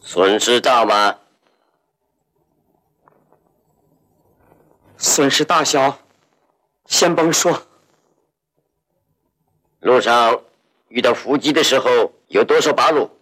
损失大吗？ 损失大小，先甭说。 路上遇到伏击的时候有多少八路？